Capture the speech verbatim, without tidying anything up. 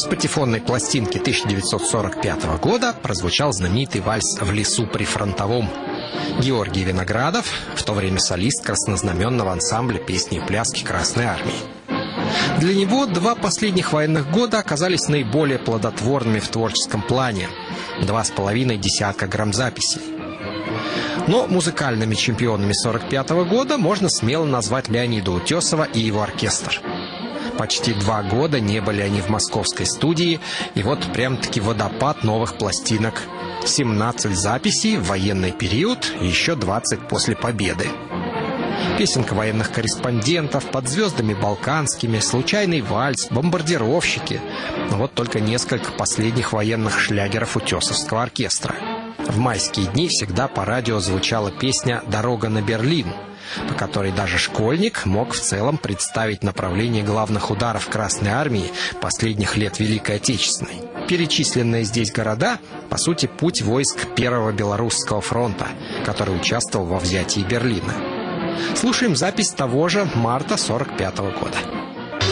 патефонной пластинки тысяча девятьсот сорок пятого года прозвучал знаменитый вальс «В лесу прифронтовом». Георгий Виноградов, в то время солист краснознаменного ансамбля песни и пляски Красной Армии. Для него два последних военных года оказались наиболее плодотворными в творческом плане. Два с половиной десятка грамзаписей. Но музыкальными чемпионами сорок пятого года можно смело назвать Леонида Утесова и его оркестр. Почти два года не были они в московской студии, и вот прям-таки водопад новых пластинок. семнадцать записей в военный период и еще двадцать после победы. Песенка военных корреспондентов, «Под звездами балканскими», «Случайный вальс», «Бомбардировщики». Вот только несколько последних военных шлягеров Утесовского оркестра. В майские дни всегда по радио звучала песня «Дорога на Берлин», по которой даже школьник мог в целом представить направление главных ударов Красной Армии последних лет Великой Отечественной. Перечисленные здесь города, по сути, путь войск Первого Белорусского фронта, который участвовал во взятии Берлина. Слушаем запись того же марта сорок пятого года.